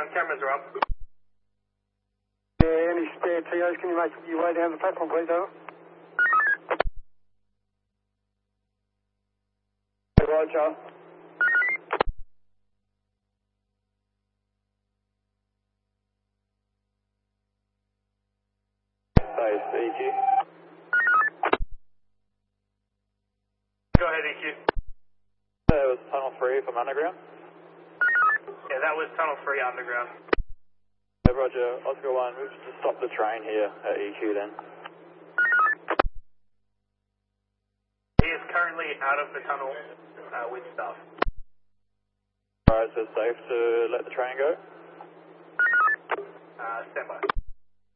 cameras are up. Yeah, any spare TOs, can you make your way down the platform, please, over? Roger. Base, EQ. Go ahead, EQ. That was tunnel 3 from underground. Yeah, that was tunnel 3 underground. Roger, Oscar 1, we've just stopped the train here at EQ then. He is currently out of the tunnel with staff. Alright, so it's safe to let the train go? Stand by.